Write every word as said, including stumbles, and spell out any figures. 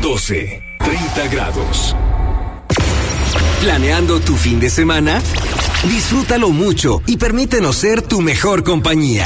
doce, treinta grados. ¿Planeando tu fin de semana? Disfrútalo mucho y permítenos ser tu mejor compañía.